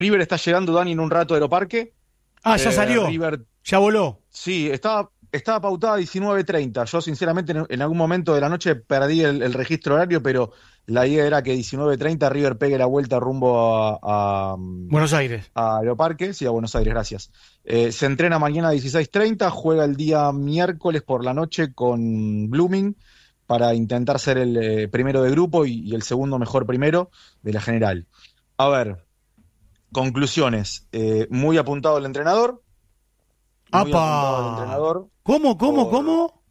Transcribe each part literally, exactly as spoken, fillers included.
River está llegando, Dani, en un rato a Aeroparque. Ah, ya Eh, salió. River, Ya voló. sí, estaba, estaba pautada a diecinueve treinta. Yo, sinceramente, en, en algún momento de la noche perdí el, el registro horario, pero la idea era que diecinueve treinta River pegue la vuelta rumbo a, a, Buenos Aires. a Aeroparque, sí, a Buenos Aires, gracias. Eh, se entrena mañana a dieciséis treinta, juega el día miércoles por la noche con Blooming para intentar ser el eh, primero de grupo y, y el segundo mejor primero de la general. A ver, conclusiones. Eh, muy apuntado el entrenador. Muy apuntado el ¡Apa! entrenador. ¿Cómo, cómo, Por- cómo?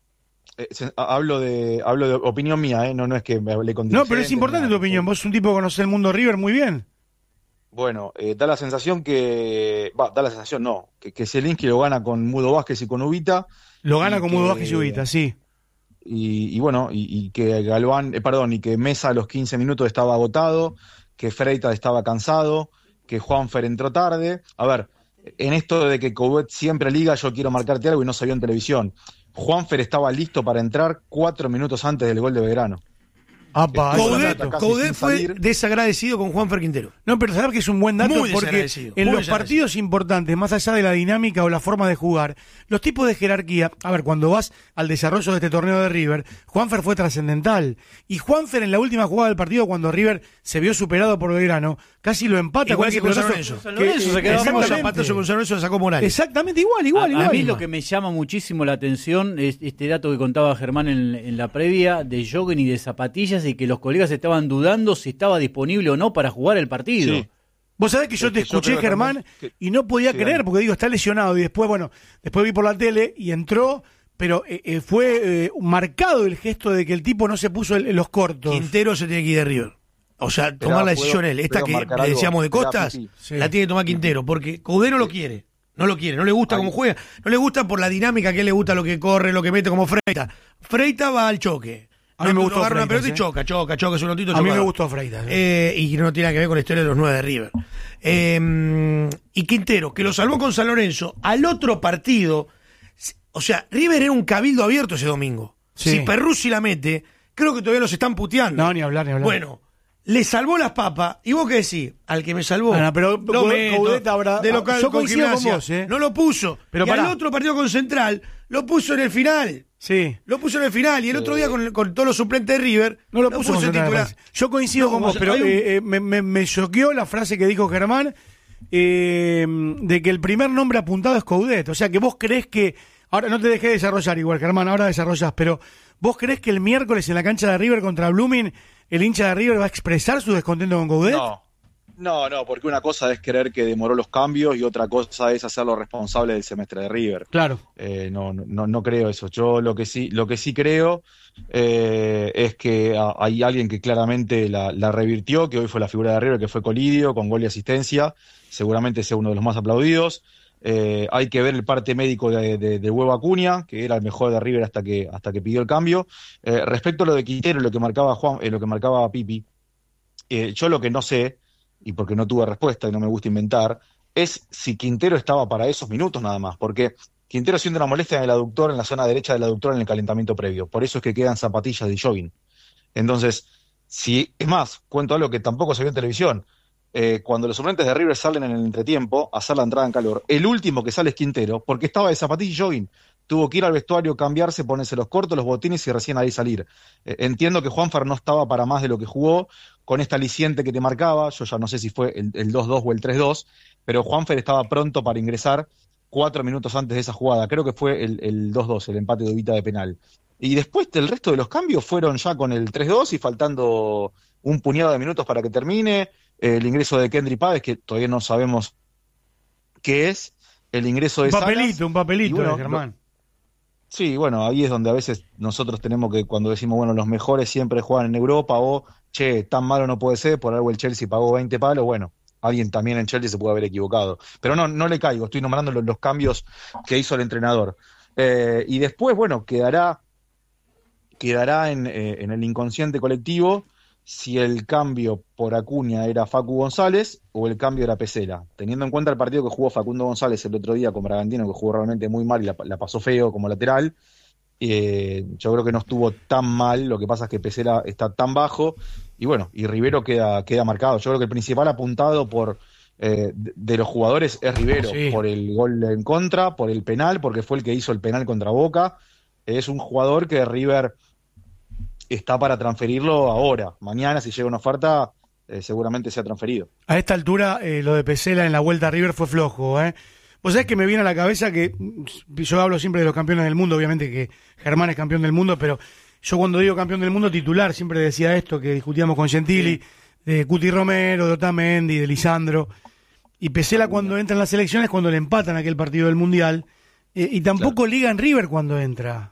Eh, se- a- hablo de hablo de opinión mía, ¿eh? No, no es que me hablé con No, pero es dirigentes, importante nada. tu opinión. Vos sos un tipo que conoce el mundo River muy bien. Bueno, eh, da la sensación que... Va, da la sensación, no. Que, que Zielinski lo gana con Mudo Vázquez y con Ubita. Lo gana Y con que- Mudo Vázquez y Ubita, sí. Y, y bueno, y, y que Galván, eh, perdón, y que Mesa a los quince minutos estaba agotado, que Freitas estaba cansado, que Juanfer entró tarde. A ver, en esto de que Coudet siempre liga, yo quiero marcarte algo y no se vio en televisión. Juanfer estaba listo para entrar cuatro minutos antes del gol de Belgrano. ¡Apa! Estuvo es un Coudet- dato. casi Coudet sin fue salir. desagradecido con Juanfer Quintero. No, pero sabes que es un buen dato Muy porque desagradecido, en muy los desagradecido. partidos importantes, más allá de la dinámica o la forma de jugar, los tipos de jerarquía, a ver, cuando vas al desarrollo de este torneo de River, Juanfer fue trascendental. Y Juanfer en la última jugada del partido, cuando River se vio superado por Belgrano, casi lo empata. Igual ese que con San pelotazo Lorenzo. San Lorenzo se quedó Hacemos exactamente. zapatazo con San Lorenzo, lo sacó Morales. Exactamente igual, igual, a, igual. a mí lo que me llama muchísimo la atención es este dato que contaba Germán en, en la previa de jogging y de zapatillas, y que los colegas estaban dudando si estaba disponible o no para jugar el partido. Sí. Vos sabés que yo Es te que yo escuché, creo Germán, también que- y no podía Sí, creer, dale. porque digo, está lesionado. Y después, bueno, después vi por la tele y entró, pero eh, eh, fue eh, marcado el gesto de que el tipo no se puso el- los cortos. Quintero se tiene que ir de River. O sea, Esperá, tomar la ¿puedo- decisión él. Esta puedo que marcar le algo? decíamos de Esperá, Costas, Pipi. Sí. la tiene que tomar Quintero, porque Coudet no lo quiere. No lo quiere, no le gusta Ay. cómo juega. No le gusta por la dinámica que a él le gusta, lo que corre, lo que mete como Freita. Freita va al choque. A mí me No, gustó agarra una Freitas, pelota y ¿eh? choca, choca, choca, es un notito A mí me chocador. gustó Freitas. ¿eh? Eh, y no tiene nada que ver con la historia de los nueve de River. Eh, y Quintero, que lo salvó con San Lorenzo, al otro partido, o sea, River era un cabildo abierto ese domingo. Sí. Si Perruzzi la mete, creo que todavía los están puteando. No, ni hablar, ni hablar. Bueno, le salvó las papas, y vos qué decís, al que me salvó. Ah, no, pero lo Coudet- meto, Coudet habrá- de local yo con coincido con Gimnasia. vos, ¿eh? No lo puso. Pero y pará. al otro partido con Central, lo puso en el final. Sí. Lo puso en el final. Y el otro día con, con todos los suplentes de River, No lo puso, con en Central, me titular. parece. Yo coincido No, con o vos, sea, pero hay un- eh, eh, me, me, me choqueó la frase que dijo Germán eh, de que el primer nombre apuntado es Coudet. O sea, que vos creés que... Ahora no te dejé desarrollar igual, Germán, ahora desarrollás, pero ¿vos creés que el miércoles en la cancha de River contra Blooming el hincha de River va a expresar su descontento con Coudet? No, no, no, porque una cosa es creer que demoró los cambios y otra cosa es hacerlo responsable del semestre de River. Claro. Eh, no, no, no creo eso. Yo lo que sí, lo que sí creo eh, es que a- hay alguien que claramente la, la revirtió, que hoy fue la figura de River, que fue Colidio, con gol y asistencia. Seguramente sea uno de los más aplaudidos. Eh, hay que ver el parte médico de, de, de Huevo Acuña, que era el mejor de River hasta que, hasta que pidió el cambio. Eh, respecto a lo de Quintero, lo que marcaba Juan, eh, lo que marcaba Pipi, eh, yo lo que no sé, y porque no tuve respuesta y no me gusta inventar, es si Quintero estaba para esos minutos nada más, porque Quintero siente una molestia en el aductor, en la zona derecha del aductor en el calentamiento previo, por eso es que quedan zapatillas de jogging. Entonces, si es más, cuento algo que tampoco se vio en televisión, eh, cuando los suplentes de River salen en el entretiempo a hacer la entrada en calor, el último que sale es Quintero, porque estaba de zapatilla y jogging. Tuvo que ir al vestuario, cambiarse, ponerse los cortos, los botines y recién ahí salir. Eh, entiendo que Juanfer no estaba para más de lo que jugó, con esta aliciente que te marcaba, yo ya no sé si fue el, el dos dos o el tres dos, pero Juanfer estaba pronto para ingresar cuatro minutos antes de esa jugada. Creo que fue el, el dos dos, el empate de Ubita de penal. Y después el resto de los cambios fueron ya con el tres dos y faltando un puñado de minutos para que termine. El ingreso de Kendry Páez, que todavía no sabemos qué es. El ingreso de Un papelito, Salas. un papelito, Y bueno, de Germán. Sí, bueno, ahí es donde a veces nosotros tenemos que, cuando decimos, bueno, los mejores siempre juegan en Europa, o, che, tan malo no puede ser, por algo el Chelsea pagó veinte palos, bueno, alguien también en Chelsea se puede haber equivocado. Pero no, no le caigo, estoy nombrando los, los cambios que hizo el entrenador. Eh, y después, bueno, quedará, quedará en, eh, en el inconsciente colectivo si el cambio por Acuña era Facu González o el cambio era Pesela. Teniendo en cuenta el partido que jugó Facundo González el otro día con Bragantino, que jugó realmente muy mal y la, la pasó feo como lateral, eh, yo creo que no estuvo tan mal. Lo que pasa es que Pesela está tan bajo y bueno, y Rivero queda, queda marcado. Yo creo que el principal apuntado por, eh, de, de los jugadores es Rivero, Sí. por el gol en contra, por el penal, porque fue el que hizo el penal contra Boca. Es un jugador que River está para transferirlo ahora. Mañana, si llega una oferta, eh, seguramente sea transferido. A esta altura, eh, lo de Pesela en la vuelta a River fue flojo, ¿eh? Vos sabés que me viene a la cabeza que mm, yo hablo siempre de los campeones del mundo, obviamente que Germán es campeón del mundo, pero yo cuando digo campeón del mundo titular siempre decía esto que discutíamos con Gentili, de Cuti Romero, de Otamendi, de Lisandro, y Pesela cuando entra en las elecciones cuando le empatan aquel partido del Mundial, eh, y tampoco Claro. liga en River cuando entra.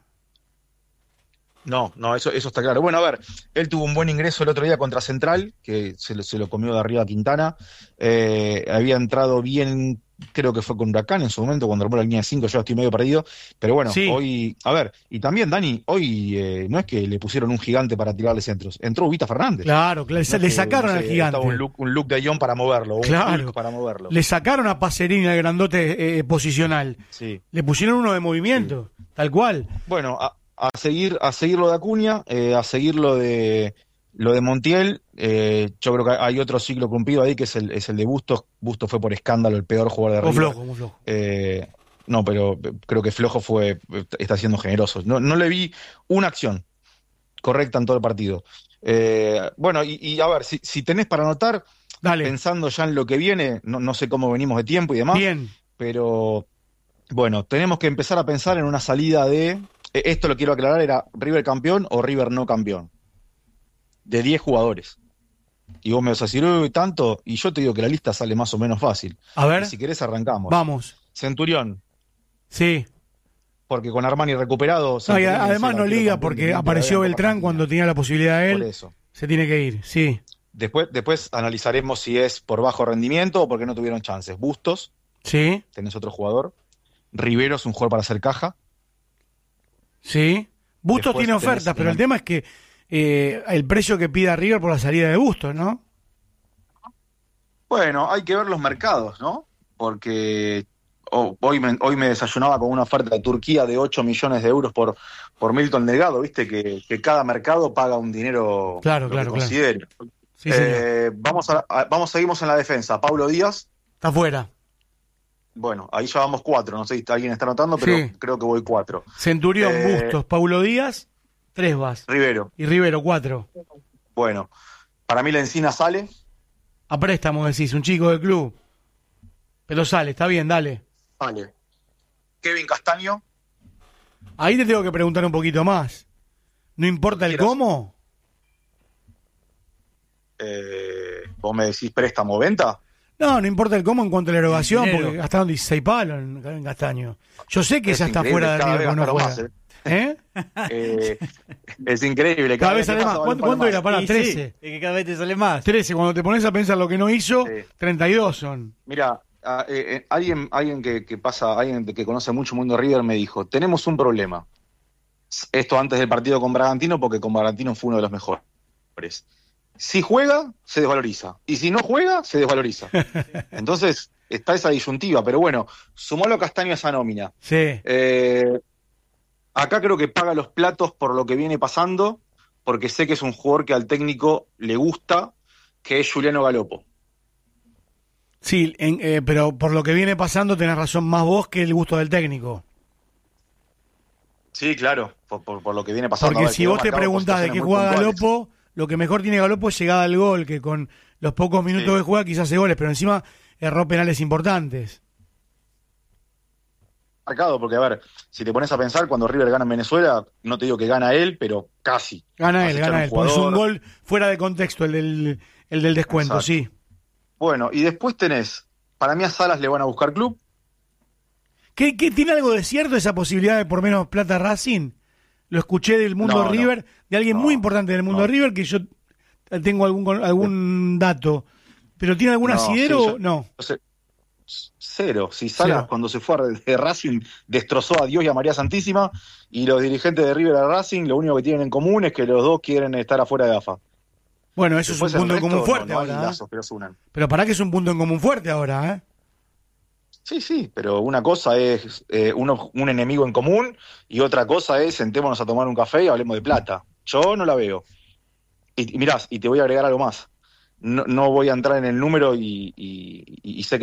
No, no, eso, eso está claro. Bueno, a ver, él tuvo un buen ingreso el otro día contra Central, que se, lo- se lo comió de arriba a Quintana. Eh, había entrado bien, creo que fue con Huracán en su momento, cuando armó la línea de cinco, yo estoy medio perdido. Pero bueno, Sí. hoy, a ver, y también, Dani, hoy eh, no es que le pusieron un gigante para tirarle centros, entró Ubita Fernández. Claro, claro, No es le que, sacaron no al sé, gigante. estaba un look, un look de John para moverlo, un Claro. Hulk para moverlo. Le sacaron a Pacerini al grandote eh, posicional. Sí. Le pusieron uno de movimiento, tal cual. Bueno, a, a seguir, a seguir lo de Acuña, eh, a seguir lo de lo de Montiel. Eh, yo creo que hay otro ciclo cumplido ahí que es el, es el de Bustos. Bustos fue por escándalo el peor jugador de Muy River. flojo, muy flojo. Eh, no, pero creo que Flojo fue, está siendo generoso. No, no le vi una acción correcta en todo el partido. Eh, bueno, y, y a ver, si, si tenés para anotar, Dale, pensando ya en lo que viene, no, no sé cómo venimos de tiempo y demás, bien. pero bueno, tenemos que empezar a pensar en una salida de, eh, esto lo quiero aclarar, era River campeón o River no campeón, de diez jugadores. Y vos me vas a decir, uy, tanto, y yo te digo que la lista sale más o menos fácil. A ver, Y si querés arrancamos. vamos. Centurión, Sí. porque con Armani recuperado... No, y Centurión a- es además el no arquero liga campeón porque del mundo, apareció la Copa Beltrán Argentina. cuando tenía la posibilidad de Por él. eso. Se tiene que ir, sí. Después, después analizaremos si es por bajo rendimiento o porque no tuvieron chances. Bustos, Sí, tenés otro jugador. Rivero es un jugador para hacer caja. sí. Bustos Después tiene tenés ofertas, pero una- el tema es que eh, el precio que pida River por la salida de Bustos, ¿no? Bueno, hay que ver los mercados, ¿no? Porque oh, hoy, me, hoy me desayunaba con una oferta de Turquía de ocho millones de euros por, por Milton Delgado, ¿viste? Que, que cada mercado paga un dinero Claro, lo claro, que claro. considere. Sí, señor. Eh, vamos, a, a- vamos, seguimos en la defensa. Pablo Díaz, Está fuera. bueno, ahí ya vamos cuatro, no sé si alguien está anotando, pero Sí. creo que voy cuatro. Centurión, Eh, Bustos, Paulo Díaz, tres vas. Rivero, Y Rivero, cuatro. bueno, para mí la Encina sale. A préstamo, decís, un chico del club. Pero sale, está bien, dale. Sale. Kevin Castaño, Ahí te tengo que preguntar un poquito más. ¿No importa el Quieras. cómo? eh, vos me decís préstamo venta. No, no importa el cómo en cuanto a la erogación, dinero. porque gastaron dieciséis palos en, en Castaño. Yo sé que Es ya está increíble, fuera de cada River, vez pero no gastaron juega. más, ¿Eh? Eh, es increíble. Cada vez que sale pasa más. vale un ¿Cuánto, palo cuánto más. era? Para Y sí, trece. es que cada vez te sale más. trece, cuando te pones a pensar lo que no hizo, Sí. treinta y dos son. Mira, a- eh, eh, alguien, alguien que, que pasa, alguien que conoce mucho el mundo de River me dijo, tenemos un problema. Esto antes del partido con Bragantino, porque con Bragantino fue uno de los mejores. Si juega, se desvaloriza. Y si no juega, se desvaloriza. Entonces, está esa disyuntiva. Pero bueno, sumalo a Castaño a esa nómina. Sí. Eh, acá creo que paga los platos por lo que viene pasando, porque sé que es un jugador que al técnico le gusta, que es Juliano Galopo. Sí, en- eh, pero por lo que viene pasando tenés razón más vos que el gusto del técnico. Sí, claro, por, por- por lo que viene pasando. Porque A ver, si quedó vos te marcado por preguntás de qué situaciones muy juega puntuales. Galopo, lo que mejor tiene Galopo es llegada al gol, que con los pocos minutos Sí. que juega quizás hace goles, pero encima erró penales importantes. Marcado, porque a ver, si te pones a pensar, cuando River gana en Venezuela, no te digo que gana él, pero casi. Gana él, Así gana echar él. un Porque es un jugador. gol fuera de contexto el del, el del descuento, Exacto. sí. Bueno, y después tenés, para mí a Salas le van a buscar club. ¿Qué, qué tiene algo de cierto esa posibilidad de por menos plata Racing? Lo escuché del mundo No, no. River, de alguien No, muy importante del mundo no. River, que yo tengo algún algún dato. ¿Pero tiene algún No, asidero? sí, yo- No. No sé, cero. Si Salas, Cero. cuando se fue de Racing, destrozó a Dios y a María Santísima, y los dirigentes de River a Racing, lo único que tienen en común es que los dos quieren estar afuera de A F A. Bueno, eso Después es un el punto en resto, común fuerte no, no hay ahora. ¿eh? lazos que los unan. Pero para que es un punto en común fuerte ahora, ¿eh? Sí, sí, pero una cosa es eh, uno, un enemigo en común y otra cosa es sentémonos a tomar un café y hablemos de plata. Yo no la veo. Y, y mirá, y te voy a agregar algo más. no, no voy a entrar en el número y, y, y sé